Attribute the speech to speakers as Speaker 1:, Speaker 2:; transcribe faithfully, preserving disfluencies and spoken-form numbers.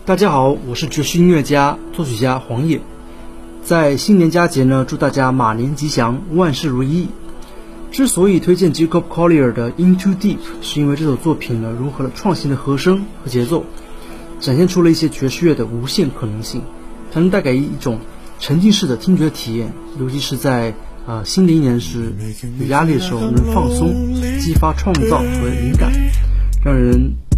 Speaker 1: 大家好，我是爵士音乐家、作曲家黄野。在新年佳节呢，祝大家马年吉祥，万事如意。之所以推荐 Jacob Collier 的 Into Deep， 是因为这首作品呢，融合了创新的和声和节奏，展现出了一些爵士乐的无限可能性，它能带给一种沉浸式的听觉体验，尤其是在呃新的一年时有压力的时候，能放松，激发创造和灵感，让人